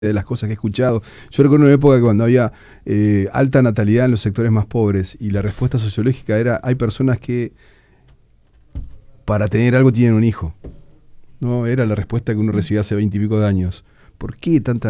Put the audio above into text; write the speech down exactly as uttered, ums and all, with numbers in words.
de las cosas que he escuchado. Yo recuerdo una época cuando había eh, alta natalidad en los sectores más pobres y la respuesta sociológica era, hay personas que para tener algo tienen un hijo. No, era la respuesta que uno recibía hace veinte y pico de años. ¿Por qué tanta